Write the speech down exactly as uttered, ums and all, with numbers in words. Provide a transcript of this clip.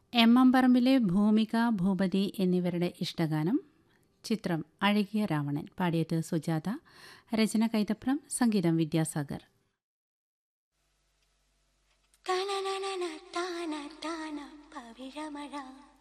M M പറമ്പിലെ ഭൂമിക, ഭൂപതി എന്നിവരുടെ ഇഷ്ടഗാനം. ചിത്രം അഴകിയ രാവണൻ. പാടിയത് സുജാത. രചന കൈതപ്രം. സംഗീതം വിദ്യാസാഗർ. തനനനന താന താന പവിഴമഴ